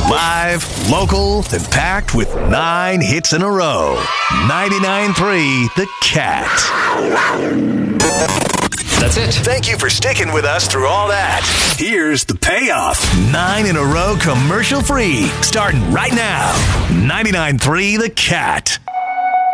Live, local, and packed with 9 hits in a row. 99.3 The Cat. That's it. Thank you for sticking with us through all that. Here's the payoff. 9 in a row commercial free. Starting right now. 99.3 The Cat.